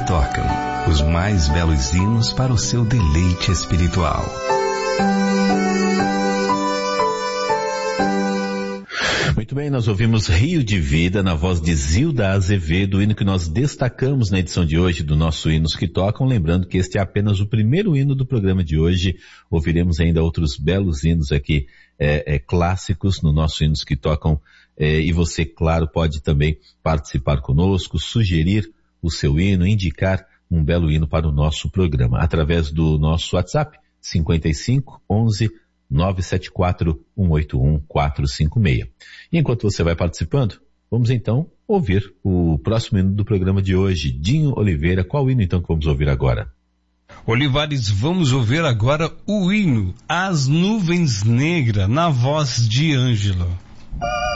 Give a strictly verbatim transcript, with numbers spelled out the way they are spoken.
tocam, os mais belos hinos para o seu deleite espiritual. Muito bem, nós ouvimos Rio de Vida na voz de Zilda Azevedo, o hino que nós destacamos na edição de hoje do nosso Hinos que Tocam, lembrando que este é apenas o primeiro hino do programa de hoje. Ouviremos ainda outros belos hinos aqui, é, é, clássicos no nosso Hinos que Tocam, é, e você, claro, pode também participar conosco, sugerir o seu hino, indicar um belo hino para o nosso programa, através do nosso WhatsApp, cinquenta e cinco, onze, nove sete quatro, um oito um, quatro cinco seis. E enquanto você vai participando, vamos então ouvir o próximo hino do programa de hoje. Dinho Oliveira, qual hino então que vamos ouvir agora? Olivares, vamos ouvir agora o hino As Nuvens Negras, na voz de Ângelo.